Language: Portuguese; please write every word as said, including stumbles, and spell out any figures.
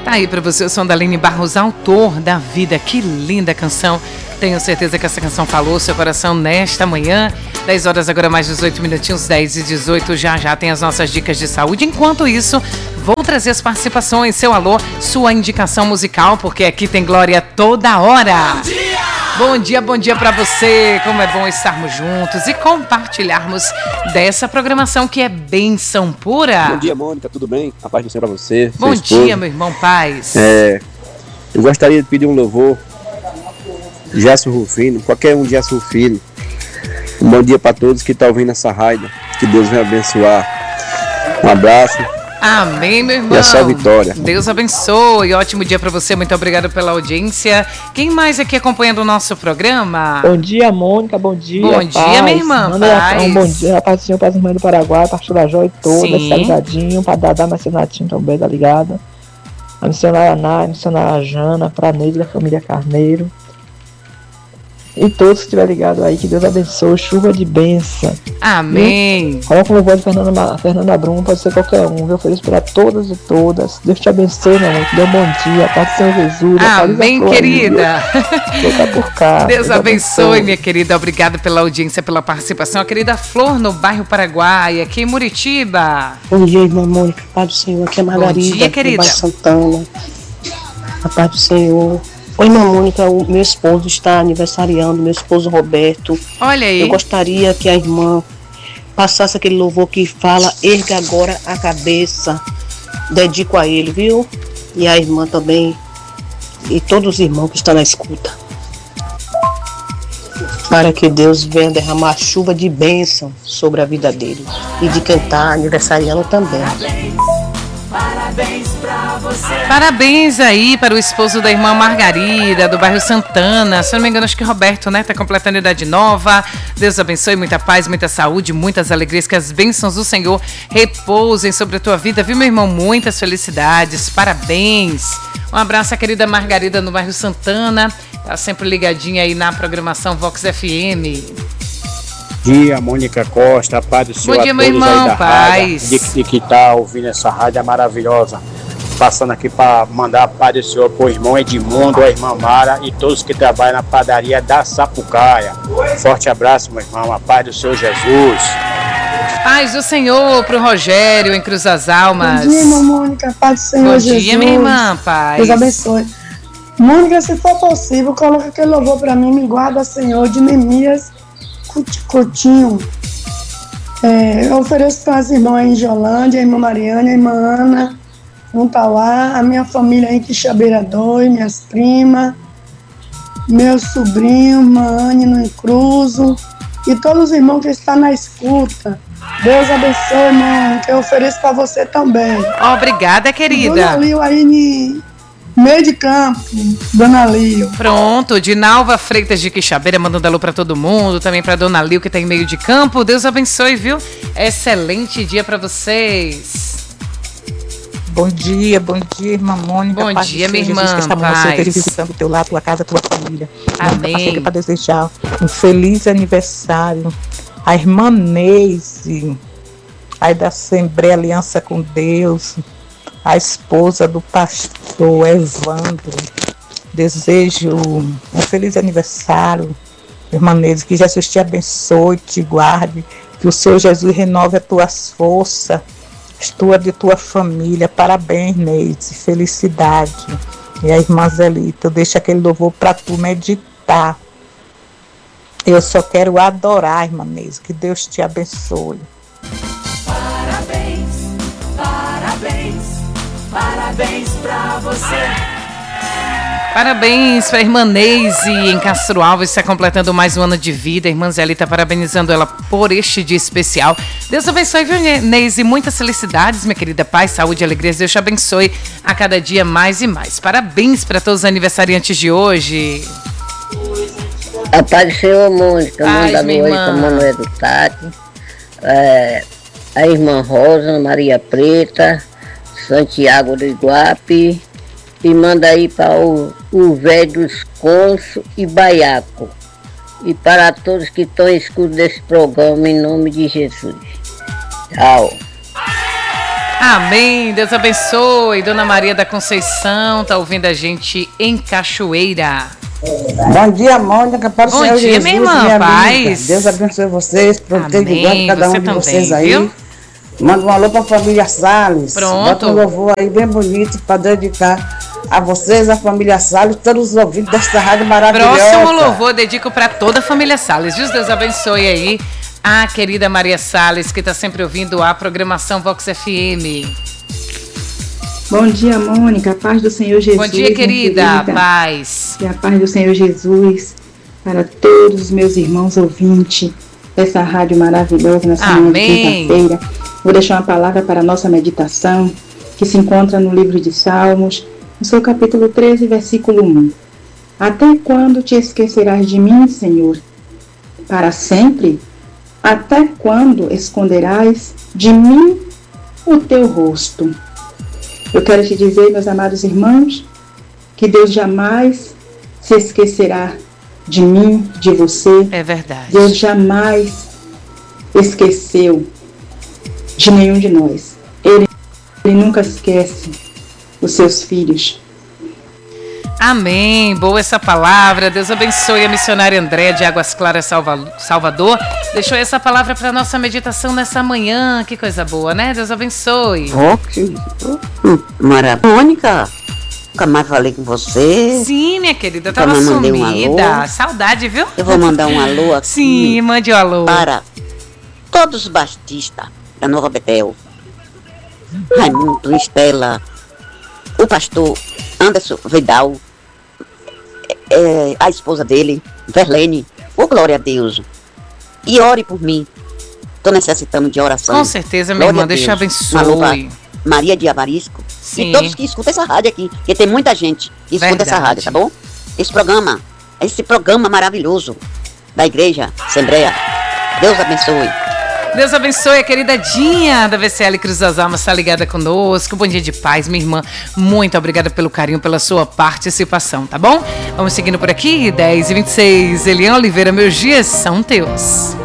Tá aí pra você o som da Aline Barros, autor da vida. Que linda canção. Tenho certeza que essa canção falou seu coração nesta manhã. dez horas agora, mais dezoito minutinhos, dez e dezoito. Já já tem as nossas dicas de saúde. Enquanto isso, vou trazer as participações. Seu alô, sua indicação musical, porque aqui tem Glória toda hora. Bom dia! Bom dia, bom dia pra você. Como é bom estarmos juntos e compartilharmos dessa programação que é bênção pura. Bom dia, Mônica, tudo bem? A paz do Senhor pra você. Bom dia, meu irmão, paz. É, eu gostaria de pedir um louvor. Gerson Rufino, qualquer um de Gerson Rufino. Um bom dia para todos que estão ouvindo essa rádio. Que Deus venha abençoar. Um abraço. Amém, meu irmão. E a sua vitória. Deus abençoe. Ótimo dia para você. Muito obrigado pela audiência. Quem mais aqui acompanhando o nosso programa? Bom dia, Mônica. Bom dia. Bom dia, paz. minha irmã. Manda paz. Um bom dia. Paz do Senhor, paz do irmão do Paraguai, pastor da Joia toda. Tá ligadinho. Para Dadá, Marcenatinho também, tá ligado? A missionária Ana, a missionária Jana, para Neide da família Carneiro. E todos que estiver ligado aí, que Deus abençoe, chuva de bênção. Amém. E coloca o louvor de Fernanda, Fernanda Brum, pode ser qualquer um, viu? Feliz para todas e todas. Deus te abençoe, meu amor, te dê um bom dia, paz do Senhor Jesus. Amém, querida. Aí, por cá. Deus, Deus abençoe, abençoe, minha querida. Obrigada pela audiência, pela participação. A querida Flor, no bairro Paraguai, aqui em Muritiba. Bom dia, irmã Mônica, paz do Senhor. Aqui é Margarida, bom dia, querida. Do bairro Santana. A paz do Senhor. Oi, irmã Mônica, o meu esposo está aniversariando, meu esposo Roberto. Olha aí. Eu gostaria que a irmã passasse aquele louvor que fala, erga agora a cabeça. Dedico a ele, viu? E a irmã também, e todos os irmãos que estão na escuta. Para que Deus venha derramar chuva de bênção sobre a vida dele. E de quem está aniversariando também. Parabéns pra você. Parabéns aí para o esposo da irmã Margarida, do bairro Santana. Se eu não me engano, acho que Roberto, né? Tá completando idade nova. Deus abençoe, muita paz, muita saúde, muitas alegrias. Que as bênçãos do Senhor repousem sobre a tua vida, viu, meu irmão? Muitas felicidades, parabéns. Um abraço à querida Margarida, no bairro Santana. Tá sempre ligadinha aí na programação Vox F M. Bom dia, Mônica Costa, paz do Senhor. Bom dia, meu irmão, paz. De, de que tá ouvindo essa rádio maravilhosa. Passando aqui para mandar a paz do Senhor pro irmão Edmundo, a irmã Mara e todos que trabalham na padaria da Sapucaia. Forte abraço, meu irmão, a paz do Senhor Jesus. Paz do Senhor pro Rogério, em Cruz das Almas. Bom dia, irmã Mônica, paz do Senhor Bom Jesus. Bom dia, minha irmã, paz. Deus abençoe. Mônica, se for possível, coloca aquele louvor para mim, me guarda, Senhor, de Neemias Coutinho. É, eu ofereço para as irmãs aí em Jolândia, a irmã Mariana, a irmã Ana, Montauá, a minha família aí em Quixabeira dois, minhas primas, meu sobrinho, irmã Anne no Encruzo e todos os irmãos que estão na escuta. Deus abençoe, irmão, que eu ofereço para você também. Obrigada, querida. Dona Lio aí em meio de campo, Dona Lio. Pronto, Dinalva Freitas de Quixabeira mandando alô pra todo mundo, também pra Dona Lio que tá em meio de campo. Deus abençoe, viu? Excelente dia pra vocês. Bom dia, bom dia, irmã Mônica. Bom paz dia, do minha Senhor, irmã. Jesus, que paz. esteja visitando o teu lar, tua casa, tua família. Amém. Para desejar um feliz aniversário à irmã Neise, aí da Assembleia Aliança com Deus, a esposa do pastor Evandro. Desejo um feliz aniversário, irmã Neise, que Jesus te abençoe, te guarde, que o Senhor Jesus renove as tuas forças, as tuas de tua família. Parabéns, Neise, felicidade. E a irmã Zelita, deixa aquele louvor para tu meditar. Eu só quero adorar, irmã Neise, que Deus te abençoe. Parabéns, parabéns, parabéns pra você. Parabéns para a irmã Neise em Castro Alves, está completando mais um ano de vida. A irmã Zelita parabenizando ela por este dia especial. Deus abençoe, viu, Neise? Muitas felicidades, minha querida. Paz, saúde e alegria. Deus te abençoe a cada dia mais e mais. Parabéns para todos os aniversariantes de hoje. A paz do Senhor, Mônica. Manda minha oi irmã. para Manuel do Tati. É, a irmã Rosa, Maria Preta, Santiago do Iguape. E manda aí para o, o velho dos Conso e Baiaco. E para todos que estão escuros desse programa, em nome de Jesus. Tchau. Amém, Deus abençoe. Dona Maria da Conceição tá ouvindo a gente em Cachoeira. Bom dia, Mônica, para o Bom Senhor dia, Jesus, minha irmã, minha paz. amiga. Deus abençoe vocês, proteja e guarde cada um você de também, vocês aí. viu? Manda um alô para a família Salles. Pronto. Bota um louvor aí bem bonito para dedicar a vocês, a família Salles, todos os ouvintes desta rádio maravilhosa. Próximo louvor dedico para toda a família Salles. Deus abençoe aí a querida Maria Salles, que está sempre ouvindo a programação Vox F M. Bom dia, Mônica. A paz do Senhor Jesus. Bom dia, querida. querida. Paz. E a paz do Senhor Jesus para todos os meus irmãos ouvintes dessa rádio maravilhosa nessa manhã de quinta-feira. Vou deixar uma palavra para a nossa meditação, que se encontra no livro de Salmos, no seu capítulo treze, versículo um. Até quando te esquecerás de mim, Senhor? Para sempre? Até quando esconderás de mim o teu rosto? Eu quero te dizer, meus amados irmãos, que Deus jamais se esquecerá de mim, de você. É verdade. Deus jamais esqueceu de nenhum de nós. Ele, ele nunca esquece os seus filhos. Amém. Boa essa palavra. Deus abençoe a missionária André de Águas Claras, Salva- Salvador. Deixou essa palavra para nossa meditação nessa manhã. Que coisa boa, né? Deus abençoe. Oh, que maravilha. Mônica, nunca mais falei com você. Sim, minha querida, Nunca tava mais mandei um sumida. alô. Saudade, viu? Eu vou mandar um alô aqui. Sim, mande um alô. Para todos os batistas da Nova Betel. Raimundo, Estela, o pastor Anderson Vidal, é, a esposa dele, Verlene. Oh, glória a Deus. E ore por mim. Estou necessitando de oração. Com certeza, minha Glória irmã, a Deus. Deus te abençoe. Um alô pra Maria de Avarisco. Sim. E todos que escutam essa rádio aqui. Porque tem muita gente que escuta Verdade. essa rádio, tá bom? Esse programa, esse programa maravilhoso da Igreja Assembleia. Deus abençoe. Deus abençoe a querida Dinha da V C L Cruz das Almas, está ligada conosco. Bom dia de paz, minha irmã. Muito obrigada pelo carinho, pela sua participação, tá bom? Vamos seguindo por aqui, dez e vinte e seis. Eliane Oliveira, meus dias são teus.